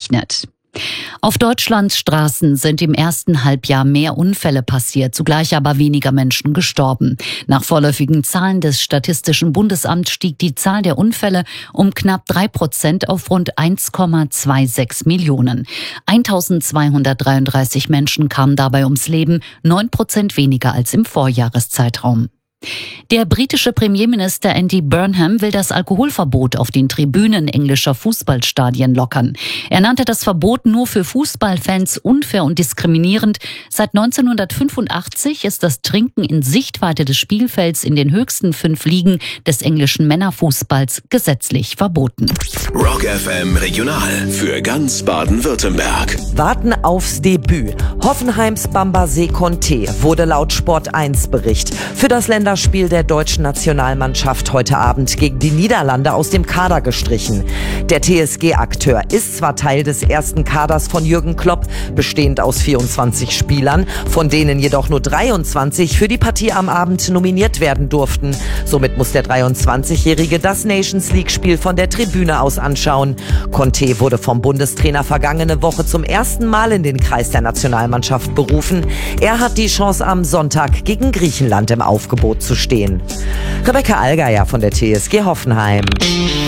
gerechnet. Auf Deutschlands Straßen sind im ersten Halbjahr mehr Unfälle passiert, zugleich aber weniger Menschen gestorben. Nach vorläufigen Zahlen des Statistischen Bundesamts stieg die Zahl der Unfälle um knapp 3% auf rund 1,26 Millionen. 1233 Menschen kamen dabei ums Leben, 9% weniger als im Vorjahreszeitraum. Der britische Premierminister Andy Burnham will das Alkoholverbot auf den Tribünen englischer Fußballstadien lockern. Er nannte das Verbot nur für Fußballfans unfair und diskriminierend. Seit 1985 ist das Trinken in Sichtweite des Spielfelds in den höchsten 5 Ligen des englischen Männerfußballs gesetzlich verboten. Rock FM Regional für ganz Baden-Württemberg. Warten aufs Debüt. Hoffenheims Bamba Seconte wurde laut Sport 1 Bericht für das Länderspiel der deutschen Nationalmannschaft heute Abend gegen die Niederlande aus dem Kader gestrichen. Der TSG-Akteur ist zwar Teil des ersten Kaders von Jürgen Klopp, bestehend aus 24 Spielern, von denen jedoch nur 23 für die Partie am Abend nominiert werden durften. Somit muss der 23-Jährige das Nations-League-Spiel von der Tribüne aus anschauen. Conte wurde vom Bundestrainer vergangene Woche zum ersten Mal in den Kreis der Nationalmannschaft berufen. Er hat die Chance, am Sonntag gegen Griechenland im Aufgebot zu stehen. Rebecca Allgeier von der TSG Hoffenheim.